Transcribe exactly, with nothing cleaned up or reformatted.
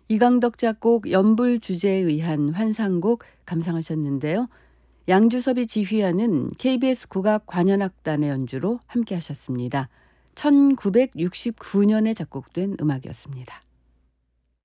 이강덕 작곡 연불 주제에 의한 환상곡 감상하셨는데요. 양주섭이 지휘하는 케이비에스 국악 관현악단의 연주로 함께 하셨습니다. 천구백육십구 년에 작곡된 음악이었습니다.